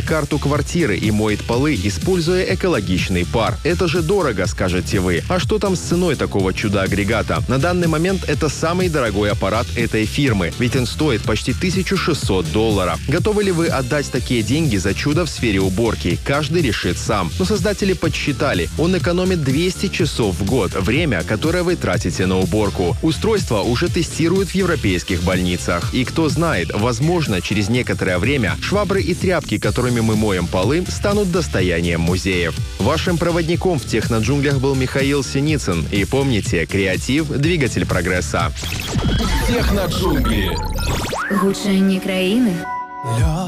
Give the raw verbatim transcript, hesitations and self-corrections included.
карту квартиры и моет полы, используя экологичный пар. Это же дорого, скажете вы. А что там с ценой такого чудо-агрегата? На данный момент это самый дорогой аппарат этой фирмы, ведь он стоит почти тысячу шестьсот долларов. Готовы ли вы отдать такие деньги за чудо в сфере уборки? Каждый решит сам. Но создатели подсчитали, он экономит двести часов в год, время, которое вы тратите на уборку. Устройство уже тестируют в европейских больницах. И кто знает, возможно, через некоторое время швабры и тряпки, которыми мы моем полы, станут достоянием музеев. Вашим проводником в техноджунглях был Михаил Синицын. И помните, креатив – двигатель прогресса. Техноджунгли. Гучання країни.